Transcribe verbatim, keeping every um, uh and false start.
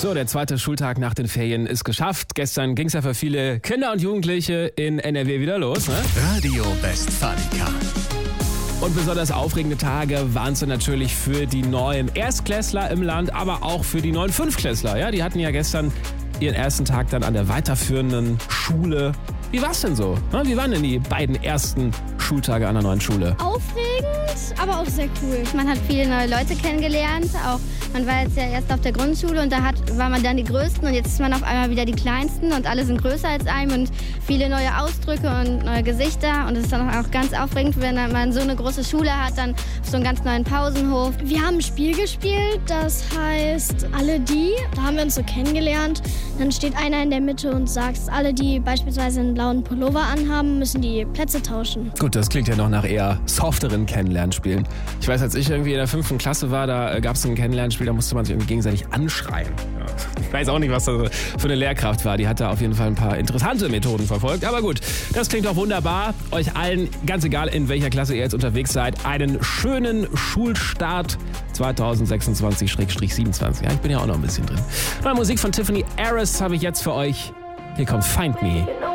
So, der zweite Schultag nach den Ferien ist geschafft. Gestern ging es ja für viele Kinder und Jugendliche in N R W wieder los, ne? Radio Westfalica. Und besonders aufregende Tage waren es dann natürlich für die neuen Erstklässler im Land, aber auch für die neuen Fünftklässler. Ja, die hatten ja gestern ihren ersten Tag dann an der weiterführenden Schule. Wie war's denn so? Wie waren denn die beiden ersten Schultage an der neuen Schule? Aufregend, aber auch sehr cool. Man hat viele neue Leute kennengelernt. Auch man war jetzt ja erst auf der Grundschule und da hat, war man dann die Größten und jetzt ist man auf einmal wieder die Kleinsten und alle sind größer als einem und viele neue Ausdrücke und neue Gesichter. Und es ist dann auch ganz aufregend, wenn man so eine große Schule hat, dann auf so einen ganz neuen Pausenhof. Wir haben ein Spiel gespielt, das heißt Alle die. Da haben wir uns so kennengelernt. Dann steht einer in der Mitte und sagt, alle, die beispielsweise einen blauen Pullover anhaben, müssen die Plätze tauschen. Gut, das klingt ja noch nach eher softeren Kennenlernspielen. Ich weiß, als ich irgendwie in der fünften Klasse war, da gab es ein Kennenlernspiel, da musste man sich irgendwie gegenseitig anschreien. Ja. Ich weiß auch nicht, was das für eine Lehrkraft war. Die hat da auf jeden Fall ein paar interessante Methoden verfolgt. Aber gut, das klingt doch wunderbar. Euch allen, ganz egal in welcher Klasse ihr jetzt unterwegs seid, einen schönen Schulstart zwanzig sechsundzwanzig siebenundzwanzig. Ja, ich bin ja auch noch ein bisschen drin. Neue Musik von Tiffany Harris habe ich jetzt für euch. Hier kommt Find Me.